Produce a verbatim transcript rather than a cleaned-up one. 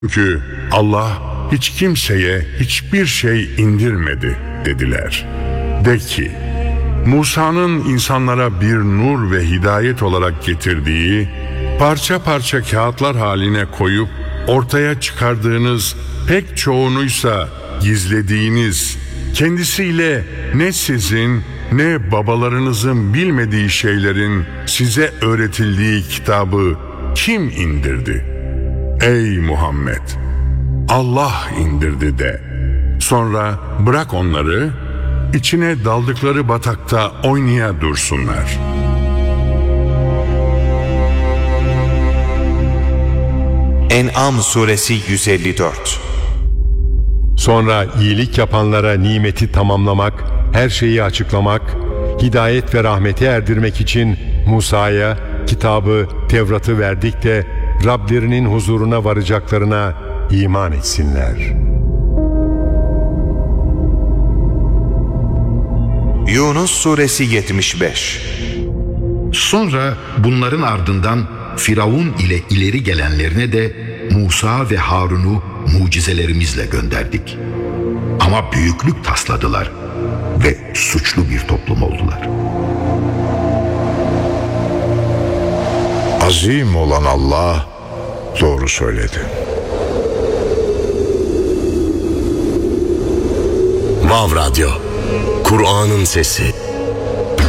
Çünkü Allah hiç kimseye hiçbir şey indirmedi dediler. De ki, Musa'nın insanlara bir nur ve hidayet olarak getirdiği, parça parça kağıtlar haline koyup ortaya çıkardığınız pek çoğunuysa gizlediğiniz, kendisiyle ne sizin ne babalarınızın bilmediği şeylerin size öğretildiği kitabı kim indirdi? Ey Muhammed! Allah indirdi de. Sonra bırak onları, içine daldıkları batakta oynaya dursunlar. En'am suresi yüz elli dört. Sonra iyilik yapanlara nimeti tamamlamak, her şeyi açıklamak, hidayet ve rahmeti erdirmek için Musa'ya kitabı, Tevrat'ı verdik de Rablerinin huzuruna varacaklarına iman etsinler. Yunus suresi yetmiş beş. Sonra bunların ardından Firavun ile ileri gelenlerine de Musa ve Harun'u mucizelerimizle gönderdik. Ama büyüklük tasladılar ve suçlu bir toplum oldular. Azim olan Allah doğru söyledi. Vav Radyo, Kur'an'ın sesi.